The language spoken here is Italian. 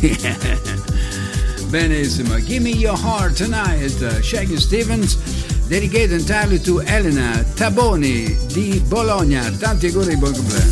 Sì. Benissimo. Give Me Your Heart Tonight, Shaggy Stevens, dedicated entirely to Elena Taboni di Bologna. Tanti auguri, buon compleanno.